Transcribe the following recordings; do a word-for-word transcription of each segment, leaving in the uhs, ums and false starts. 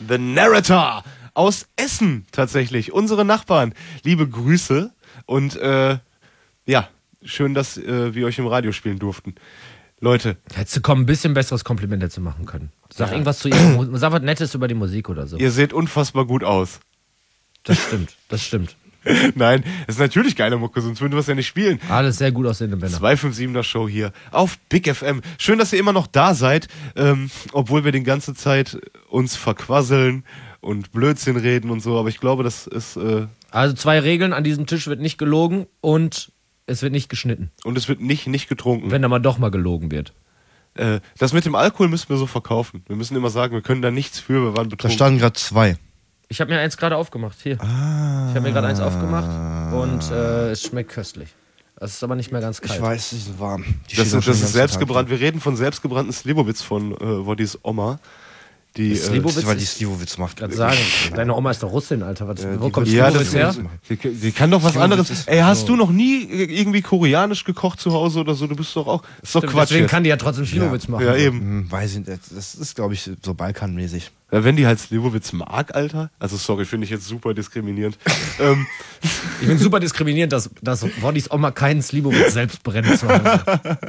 The Narrator aus Essen tatsächlich. Unsere Nachbarn. Liebe Grüße und äh, ja, schön, dass äh, wir euch im Radio spielen durften. Leute. Hättest du kommen, ein bisschen besseres Kompliment dazu machen können. Sag ja. irgendwas zu ihr. Sag was Nettes über die Musik oder so. Ihr seht unfassbar gut aus. Das stimmt, das stimmt. Nein, es ist natürlich geile Mucke, sonst würden wir es ja nicht spielen. Alles sehr gut aussehende Männer. zwei fünf siebener Show hier auf Big F M. Schön, dass ihr immer noch da seid, ähm, obwohl wir die ganze Zeit uns verquasseln und Blödsinn reden und so, aber ich glaube, das ist... Äh also zwei Regeln, an diesem Tisch wird nicht gelogen und es wird nicht geschnitten. Und es wird nicht, nicht getrunken. Wenn da mal doch mal gelogen wird. Äh, das mit dem Alkohol müssen wir so verkaufen. Wir müssen immer sagen, wir können da nichts für, wir waren betrunken. Da standen gerade zwei. Ich habe mir eins gerade aufgemacht, hier. Ah. Ich habe mir gerade eins aufgemacht und äh, es schmeckt köstlich. Es ist aber nicht mehr ganz kalt. Ich weiß, die sind warm. Die das steht ist, das ist selbstgebrannt. Tag. Wir reden von selbstgebrannten Slivovitz von äh, Wodis Oma. Die, Slivovitz, äh, weil die Slivovitz macht. Ich sagen, deine Oma ist doch Russin, Alter. Was, äh, wo kommt ja, Slivovitz her? Die, die kann doch was Slivovitz anderes. Ey, hast so. du noch nie irgendwie koreanisch gekocht zu Hause oder so? Du bist doch auch. Ist doch Stimmt, Quatsch. Deswegen jetzt. kann die ja trotzdem Slivovitz ja. machen. Ja, eben. Hm, weiß ich nicht. Das ist, glaube ich, so Balkanmäßig. Ja, wenn die halt Slivovitz mag, Alter. Also, sorry, finde ich jetzt super diskriminierend. ähm. Ich finde super diskriminierend, dass, dass Wodis Oma keinen Slivovitz selbst brennt zu Hause.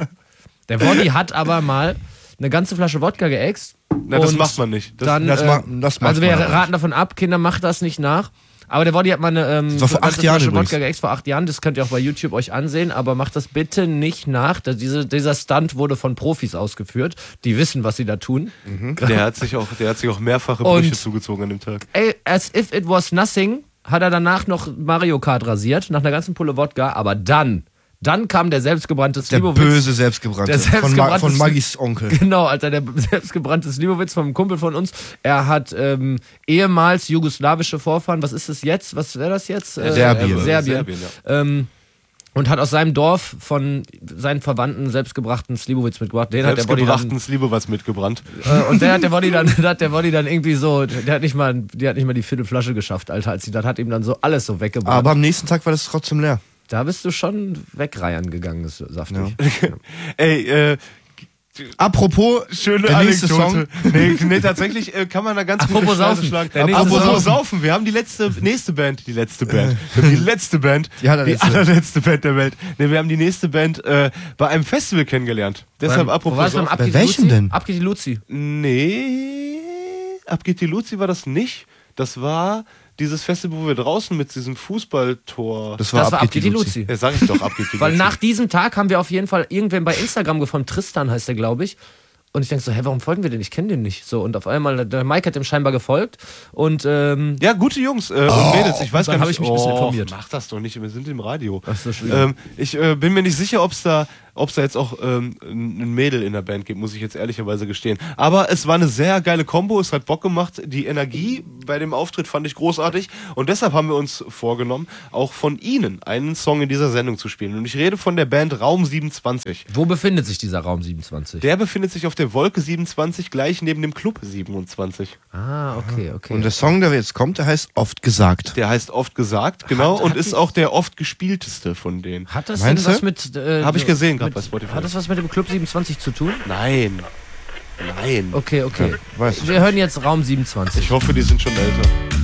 Der Woddi hat aber mal eine ganze Flasche Wodka geäxt. Na, das macht man nicht. Das, dann, das, äh, ma das macht also wir man raten davon ab, Kinder, macht das nicht nach. Aber der Woddi hat mal eine ähm, das war vor acht Jahren Flasche übrigens. Wodka geäxt vor acht Jahren. Das könnt ihr auch bei YouTube euch ansehen. Aber macht das bitte nicht nach. Da diese, dieser Stunt wurde von Profis ausgeführt. Die wissen, was sie da tun. Mhm. Der hat sich auch, der hat sich auch mehrfache Brüche zugezogen an dem Tag. Ey, as if it was nothing, hat er danach noch Mario Kart rasiert, nach einer ganzen Pulle Wodka. Aber dann... Dann kam der selbstgebrannte Slivovitz. Der böse Selbstgebrannte. Der selbstgebrannte von, Ma von Magis Onkel. Genau, Alter, der selbstgebrannte Slivovitz vom Kumpel von uns. Er hat ähm, ehemals jugoslawische Vorfahren. Was ist das jetzt? Was wäre das jetzt? Äh, Serbien. Äh, Serbien. Serbien ja. ähm, und hat aus seinem Dorf von seinen Verwandten selbstgebrachten Slivovitz mitgebracht. Den hat der Woddi dann Slivovitz mitgebrannt. Äh, und der hat der Woddi dann, der hat der Woddi dann irgendwie so, der hat nicht mal, der hat nicht mal die Viertelflasche geschafft, Alter, als sie das hat ihm dann so alles so weggebrannt. Aber am nächsten Tag war das trotzdem leer. Da bist du schon wegreiern gegangen, ist saftig. Ja. Ey, äh, apropos, schöne der nächste Anekdote. Song. Nee, nee, tatsächlich äh, kann man da ganz Apropos gute Schneide saufen. schlagen. Der nächste Apropos Saufen. saufen. Wir haben die letzte, nächste Band, die letzte Band. Wir haben die letzte Band, Die allerletzte. die allerletzte Band der Welt. Nee, wir haben die nächste Band äh, bei einem Festival kennengelernt. Deshalb Beim, apropos wo war's beim saufen. Ab geht Bei die welchem Luzi? denn? Ab geht die Luzi. Nee, Ab geht die Luzi war das nicht. Das war dieses Festival, wo wir draußen mit diesem Fußballtor... Das war, Das war Ab geht die Luzi. Ja, sag ich doch, Ab geht die Weil Luzi. nach diesem Tag haben wir auf jeden Fall irgendwen bei Instagram gefunden, Tristan heißt der, glaube ich. Und ich denke so, hä, warum folgen wir denn? Ich kenne den nicht. So, und auf einmal, der Mike hat dem scheinbar gefolgt. Und, ähm, Ja, gute Jungs äh, Oh, und Mädels. Ich weiß dann gar hab nicht, ich mich ein bisschen oh, informiert. Mach das doch nicht, wir sind im Radio. Ach so, schlimm. ähm, ich äh, bin mir nicht sicher, ob es da, ob's da jetzt auch ähm, ein Mädel in der Band gibt, muss ich jetzt ehrlicherweise gestehen. Aber es war eine sehr geile Kombo, es hat Bock gemacht. Die Energie bei dem Auftritt fand ich großartig. Und deshalb haben wir uns vorgenommen, auch von ihnen einen Song in dieser Sendung zu spielen. Und ich rede von der Band Raum siebenundzwanzig. wo befindet sich dieser Raum siebenundzwanzig? Der befindet sich auf der Wolke siebenundzwanzig, gleich neben dem Club siebenundzwanzig. ah, okay, okay. Und der Song, der jetzt kommt, der heißt Oft gesagt. Der heißt Oft gesagt, genau, Hat- und hat ist die- auch der oft gespielteste von denen. Hat das Meinst denn was du? mit... Äh, Hab ich gesehen gerade mit- bei Spotify. Hat das was mit dem Club siebenundzwanzig zu tun? Nein. Nein. Okay, okay. weiß ich Wir hören jetzt Raum siebenundzwanzig. Ich hoffe, die sind schon älter.